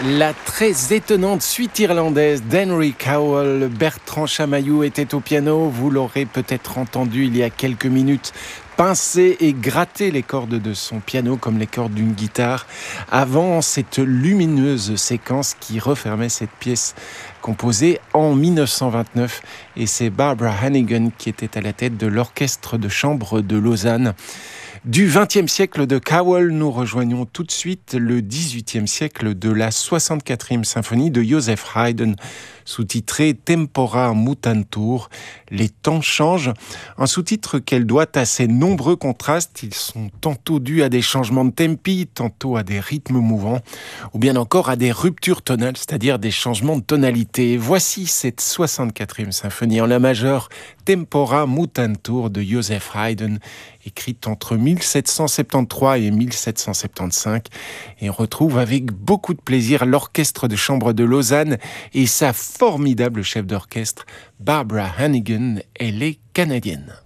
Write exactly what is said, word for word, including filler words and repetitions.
La très étonnante suite irlandaise d'Henry Cowell. Bertrand Chamaillou était au piano. Vous l'aurez peut-être entendu il y a quelques minutes pincer et gratter les cordes de son piano comme les cordes d'une guitare avant cette lumineuse séquence qui refermait cette pièce composée en dix-neuf cent vingt-neuf. Et c'est Barbara Hannigan qui était à la tête de l'orchestre de chambre de Lausanne. Du vingtième siècle de Cowell, nous rejoignons tout de suite le dix-huitième siècle de la soixante-quatrième symphonie de Joseph Haydn, sous-titrée Tempora Mutantur, les temps changent, un sous-titre qu'elle doit à ses nombreux contrastes. Ils sont tantôt dus à des changements de tempi, tantôt à des rythmes mouvants, ou bien encore à des ruptures tonales, c'est-à-dire des changements de tonalité. Voici cette soixante-quatrième symphonie en la majeure, Tempora Mutantur de Joseph Haydn, écrite entre mille sept cent soixante-treize et mille sept cent soixante-quinze. Et on retrouve avec beaucoup de plaisir l'orchestre de chambre de Lausanne et sa formidable chef d'orchestre, Barbara Hannigan. Elle est canadienne.